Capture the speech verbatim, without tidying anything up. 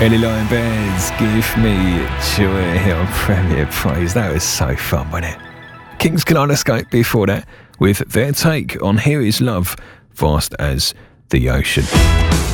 Ellie Lion Bears, Give Me Joy on Premier Praise. That was so fun, wasn't it? King's Kaleidoscope before that with their take on Here Is Love, Vast as the Ocean.